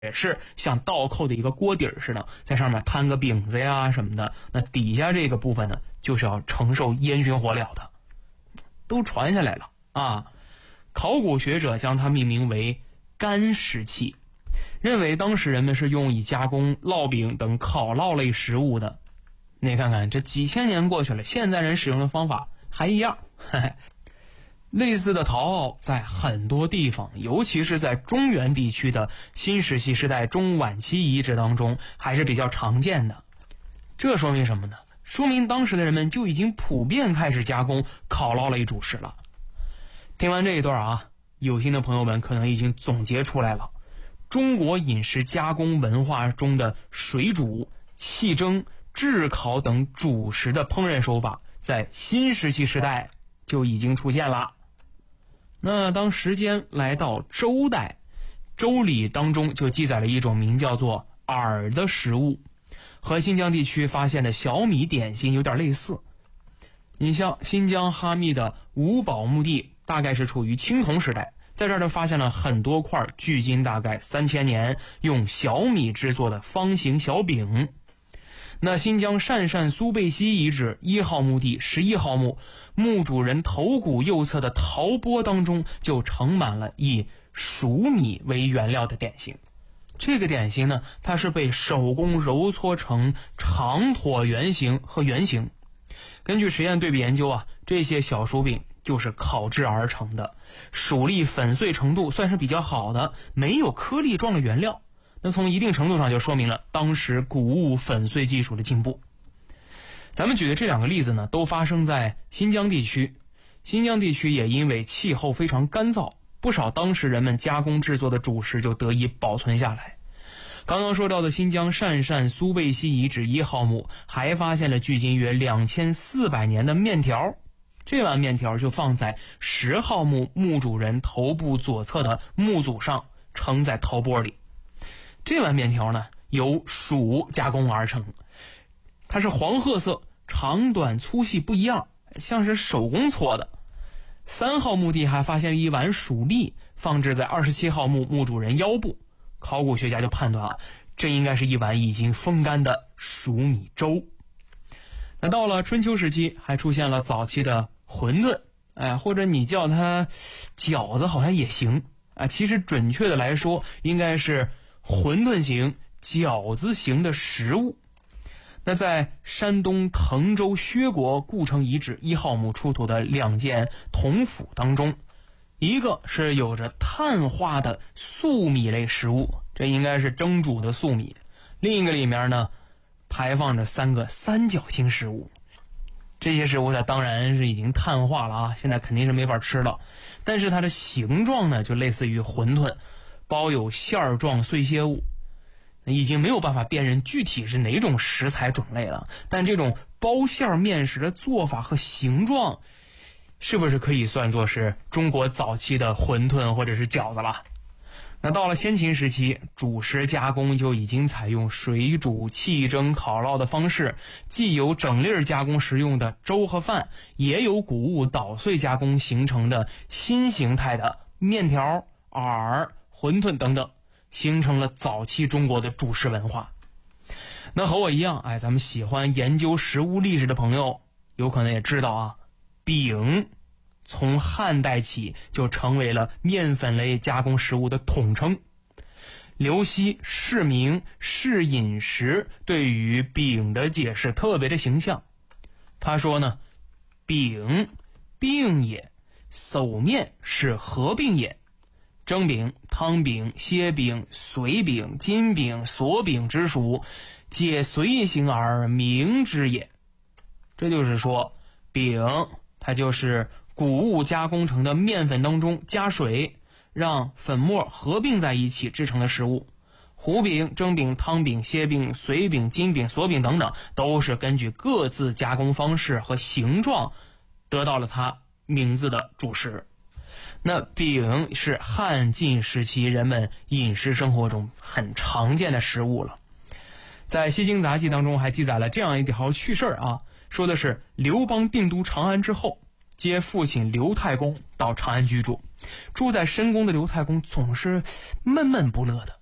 也是像倒扣的一个锅底儿似的，在上面摊个饼子呀什么的，那底下这个部分呢，就是要承受烟熏火燎的，都传下来了啊。考古学者将它命名为干石器，认为当时人们是用以加工烙饼等烤烙类食物的。你看看这几千年过去了，现在人使用的方法还一样。类似的陶奥在很多地方，尤其是在中原地区的新石器时代中晚期遗址当中还是比较常见的。这说明什么呢？说明当时的人们就已经普遍开始加工烤烙类主食了。听完这一段啊，有心的朋友们可能已经总结出来了，中国饮食加工文化中的水煮、气蒸、炙烤等主食的烹饪手法在新石器时代就已经出现了。那当时间来到周代，周礼当中就记载了一种名叫做饵的食物，和新疆地区发现的小米点心有点类似。你像新疆哈密的五宝墓地，大概是处于青铜时代，在这儿就发现了很多块距今大概3000年用小米制作的方形小饼。那新疆鄯善苏贝西遗址1号墓地11号墓，墓主人头骨右侧的陶钵当中就盛满了以黍米为原料的点心。这个点心呢，它是被手工揉搓成长椭圆形和圆形。根据实验对比研究啊，这些小黍饼就是烤制而成的，黍粒粉碎程度算是比较好的，没有颗粒状的原料。那从一定程度上就说明了当时谷物粉碎技术的进步。咱们举的这两个例子呢，都发生在新疆地区。新疆地区也因为气候非常干燥，不少当时人们加工制作的主食就得以保存下来。刚刚说到的新疆鄯善苏贝西遗址1号墓还发现了距今约2400年的面条，这碗面条就放在10号墓墓主人头部左侧的墓祖上，盛在陶钵里。这碗面条呢，由黍加工而成，它是黄褐色，长短粗细不一样，像是手工搓的。3号墓地还发现了一碗黍粒，放置在27号墓墓主人腰部。考古学家就判断啊，这应该是一碗已经风干的黍米粥。那到了春秋时期，还出现了早期的馄饨，或者你叫它饺子好像也行啊。其实准确的来说，应该是馄饨型、饺子型的食物。那在山东滕州薛国故城遗址1号墓出土的2件铜釜当中，一个是有着碳化的粟米类食物，这应该是蒸煮的粟米；另一个里面呢，排放着3个三角形食物。这些食物它当然是已经碳化了啊，现在肯定是没法吃了。但是它的形状呢，就类似于馄饨，包有馅状碎屑物，已经没有办法辨认具体是哪种食材种类了。但这种包馅面食的做法和形状，是不是可以算作是中国早期的馄饨或者是饺子了？那到了先秦时期，主食加工就已经采用水煮、气蒸、烤烙的方式，既有整粒加工食用的粥和饭，也有谷物捣碎加工形成的新形态的面条、饵、馄饨等等，形成了早期中国的主食文化。那和我一样，咱们喜欢研究食物历史的朋友，有可能也知道啊，饼从汉代起就成为了面粉类加工食物的统称。刘熙《释名·释饮食》对于饼的解释特别的形象。他说呢，饼，病也，叟面是合并也。蒸饼、汤饼、歇饼、随饼、金饼、锁饼之属，皆随形而名之也。这就是说，饼它就是谷物加工成的面粉当中加水，让粉末合并在一起制成的食物。糊饼、蒸饼、汤饼、歇饼、随饼、金饼、锁饼等等，都是根据各自加工方式和形状得到了它名字的主食。那饼是汉晋时期人们饮食生活中很常见的食物了。在《西京杂记》当中还记载了这样一条趣事啊，说的是刘邦定都长安之后，接父亲刘太公到长安居住。住在深宫的刘太公总是闷闷不乐的，